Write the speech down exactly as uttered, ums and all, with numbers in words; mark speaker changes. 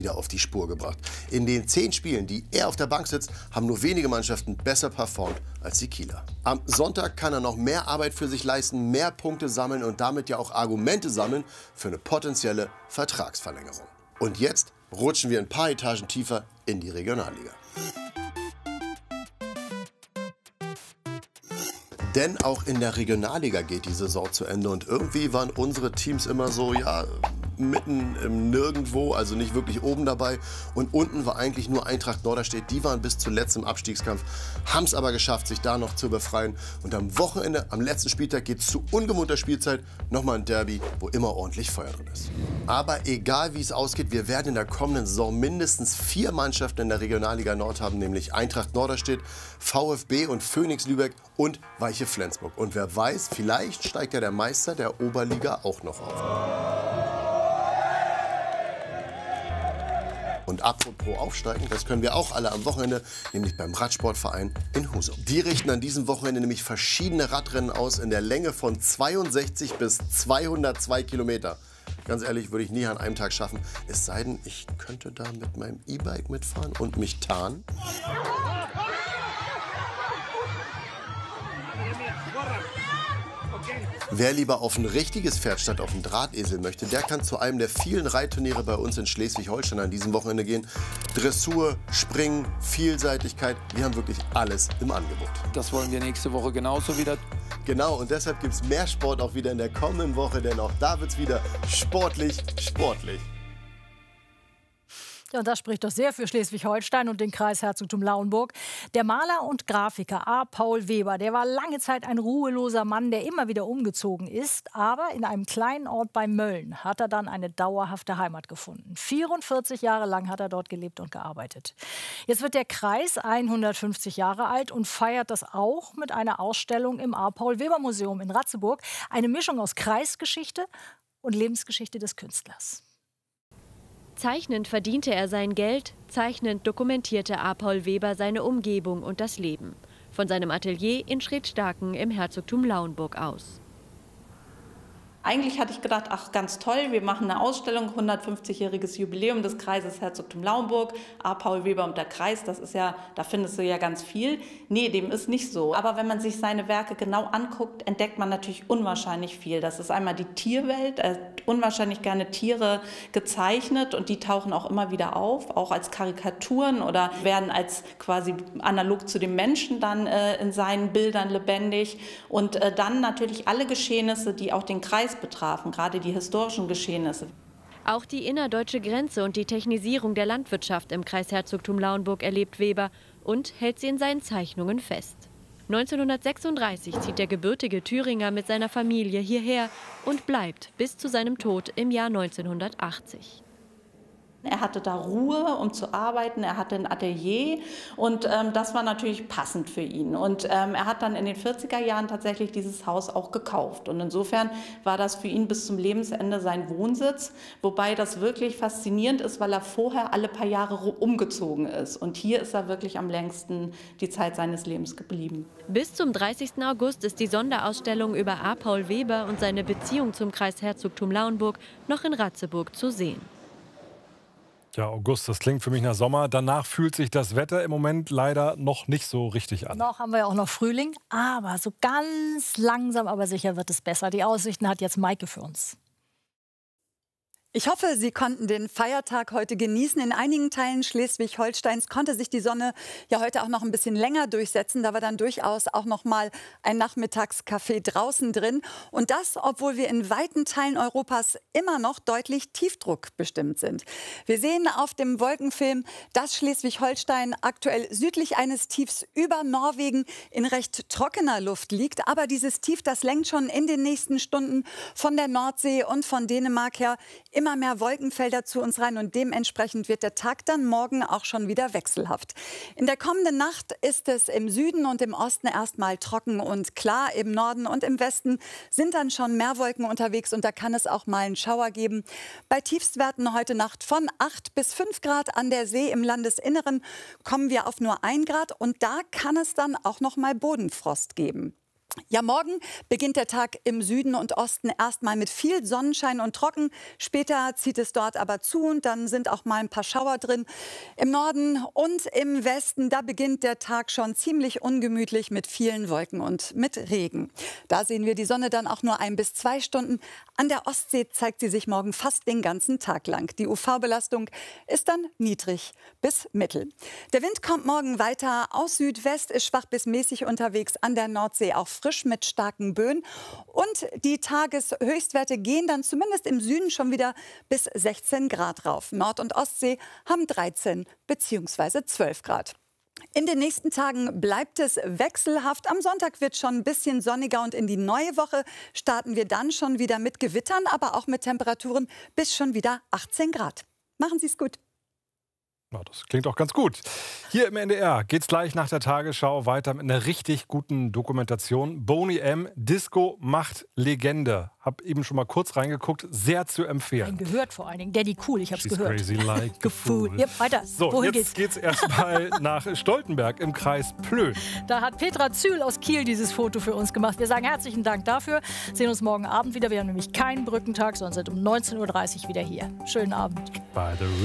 Speaker 1: wieder auf die Spur gebracht. In den zehn Spielen, die er auf der Bank sitzt, haben nur wenige Mannschaften besser performt als die Kieler. Am Sonntag kann er noch mehr Arbeit für sich leisten, mehr Punkte sammeln und damit ja auch Argumente sammeln für eine potenzielle Vertragsverlängerung. Und jetzt rutschen wir ein paar Etagen tiefer in die Regionalliga. Denn auch in der Regionalliga geht die Saison zu Ende und irgendwie waren unsere Teams immer so, ja, mitten im Nirgendwo, also nicht wirklich oben dabei. Und unten war eigentlich nur Eintracht Norderstedt, die waren bis zuletzt im Abstiegskampf, haben es aber geschafft, sich da noch zu befreien. Und am Wochenende, am letzten Spieltag, geht es zu ungewohnter Spielzeit nochmal ein Derby, wo immer ordentlich Feuer drin ist. Aber egal wie es ausgeht, wir werden in der kommenden Saison mindestens vier Mannschaften in der Regionalliga Nord haben, nämlich Eintracht Norderstedt, VfB und Phoenix Lübeck und Weiche Flensburg. Und wer weiß, vielleicht steigt ja der Meister der Oberliga auch noch auf. Und apropos aufsteigen, das können wir auch alle am Wochenende, nämlich beim Radsportverein in Husum. Die richten an diesem Wochenende nämlich verschiedene Radrennen aus in der Länge von zweiundsechzig bis zweihundertzwei Kilometer. Ganz ehrlich, würde ich nie an einem Tag schaffen, es sei denn, ich könnte da mit meinem E-Bike mitfahren und mich tarnen. Wer lieber auf ein richtiges Pferd statt auf einen Drahtesel möchte, der kann zu einem der vielen Reitturniere bei uns in Schleswig-Holstein an diesem Wochenende gehen. Dressur, Springen, Vielseitigkeit, wir haben wirklich alles im Angebot.
Speaker 2: Das wollen wir nächste Woche genauso wieder.
Speaker 1: Genau, und deshalb gibt es mehr Sport auch wieder in der kommenden Woche, denn auch da wird es wieder sportlich, sportlich.
Speaker 3: Ja, und das spricht doch sehr für Schleswig-Holstein und den Kreis Herzogtum Lauenburg. Der Maler und Grafiker A. Paul Weber, der war lange Zeit ein ruheloser Mann, der immer wieder umgezogen ist. Aber in einem kleinen Ort bei Mölln hat er dann eine dauerhafte Heimat gefunden. vierundvierzig Jahre lang hat er dort gelebt und gearbeitet. Jetzt wird der Kreis hundertfünfzig Jahre alt und feiert das auch mit einer Ausstellung im A. Paul Weber Museum in Ratzeburg. Eine Mischung aus Kreisgeschichte und Lebensgeschichte des Künstlers.
Speaker 4: Zeichnend verdiente er sein Geld, zeichnend dokumentierte A. Paul Weber seine Umgebung und das Leben. Von seinem Atelier in Schredstaken im Herzogtum Lauenburg aus.
Speaker 5: Eigentlich hatte ich gedacht, ach ganz toll, wir machen eine Ausstellung, hundertfünfzigjähriges Jubiläum des Kreises Herzogtum Lauenburg, A. Paul Weber und der Kreis, das ist ja, da findest du ja ganz viel. Nee, dem ist nicht so. Aber wenn man sich seine Werke genau anguckt, entdeckt man natürlich unwahrscheinlich viel. Das ist einmal die Tierwelt, er hat unwahrscheinlich gerne Tiere gezeichnet und die tauchen auch immer wieder auf, auch als Karikaturen oder werden als quasi analog zu dem Menschen dann äh, in seinen Bildern lebendig. Und äh, dann natürlich alle Geschehnisse, die auch den Kreis betrafen, gerade die historischen Geschehnisse.
Speaker 4: Auch die innerdeutsche Grenze und die Technisierung der Landwirtschaft im Kreis Herzogtum Lauenburg erlebt Weber und hält sie in seinen Zeichnungen fest. neunzehnhundertsechsunddreißig zieht der gebürtige Thüringer mit seiner Familie hierher und bleibt bis zu seinem Tod im Jahr neunzehnhundertachtzig.
Speaker 5: Er hatte da Ruhe, um zu arbeiten, er hatte ein Atelier und ähm, das war natürlich passend für ihn. Und ähm, er hat dann in den vierziger Jahren tatsächlich dieses Haus auch gekauft. Und insofern war das für ihn bis zum Lebensende sein Wohnsitz, wobei das wirklich faszinierend ist, weil er vorher alle paar Jahre umgezogen ist. Und hier ist er wirklich am längsten die Zeit seines Lebens geblieben.
Speaker 4: Bis zum dreißigsten August ist die Sonderausstellung über A. Paul Weber und seine Beziehung zum Kreis Herzogtum Lauenburg noch in Ratzeburg zu sehen.
Speaker 6: Ja, August, das klingt für mich nach Sommer. Danach fühlt sich das Wetter im Moment leider noch nicht so richtig an.
Speaker 3: Noch haben wir ja auch noch Frühling, aber so ganz langsam, aber sicher wird es besser. Die Aussichten hat jetzt Maike für uns.
Speaker 7: Ich hoffe, Sie konnten den Feiertag heute genießen. In einigen Teilen Schleswig-Holsteins konnte sich die Sonne ja heute auch noch ein bisschen länger durchsetzen. Da war dann durchaus auch noch mal ein Nachmittagskaffee draußen drin. Und das, obwohl wir in weiten Teilen Europas immer noch deutlich Tiefdruck bestimmt sind. Wir sehen auf dem Wolkenfilm, dass Schleswig-Holstein aktuell südlich eines Tiefs über Norwegen in recht trockener Luft liegt. Aber dieses Tief, das lenkt schon in den nächsten Stunden von der Nordsee und von Dänemark her immer mehr Wolkenfelder zu uns rein und dementsprechend wird der Tag dann morgen auch schon wieder wechselhaft. In der kommenden Nacht ist es im Süden und im Osten erstmal trocken und klar. Im Norden und im Westen sind dann schon mehr Wolken unterwegs und da kann es auch mal einen Schauer geben. Bei Tiefstwerten heute Nacht von acht bis fünf Grad an der See im Landesinneren kommen wir auf nur ein Grad und da kann es dann auch noch mal Bodenfrost geben. Ja, morgen beginnt der Tag im Süden und Osten erstmal mit viel Sonnenschein und trocken. Später zieht es dort aber zu und dann sind auch mal ein paar Schauer drin. Im Norden und im Westen, da beginnt der Tag schon ziemlich ungemütlich mit vielen Wolken und mit Regen. Da sehen wir die Sonne dann auch nur ein bis zwei Stunden. An der Ostsee zeigt sie sich morgen fast den ganzen Tag lang. Die U V-Belastung ist dann niedrig bis mittel. Der Wind kommt morgen weiter aus Südwest, ist schwach bis mäßig unterwegs, an der Nordsee auch frisch mit starken Böen. Und die Tageshöchstwerte gehen dann zumindest im Süden schon wieder bis sechzehn Grad rauf. Nord- und Ostsee haben dreizehn bzw. zwölf Grad. In den nächsten Tagen bleibt es wechselhaft. Am Sonntag wird schon ein bisschen sonniger und in die neue Woche starten wir dann schon wieder mit Gewittern, aber auch mit Temperaturen bis schon wieder achtzehn Grad. Machen Sie es gut.
Speaker 6: Ja, das klingt auch ganz gut. Hier im N D R geht's gleich nach der Tagesschau weiter mit einer richtig guten Dokumentation. Boney M. Disco macht Legende. Hab eben schon mal kurz reingeguckt. Sehr zu empfehlen.
Speaker 3: Ein gehört vor allen Dingen. Daddy Cool, ich hab's
Speaker 6: She's
Speaker 3: gehört.
Speaker 6: Crazy like a fool.
Speaker 3: Ja, weiter.
Speaker 6: So,
Speaker 3: Wohin
Speaker 6: jetzt geht's, geht's erstmal nach Stoltenberg im Kreis Plön.
Speaker 3: Da hat Petra Zühl aus Kiel dieses Foto für uns gemacht. Wir sagen herzlichen Dank dafür. Sehen uns morgen Abend wieder. Wir haben nämlich keinen Brückentag, sondern sind um neunzehn Uhr dreißig wieder hier. Schönen Abend.
Speaker 6: By the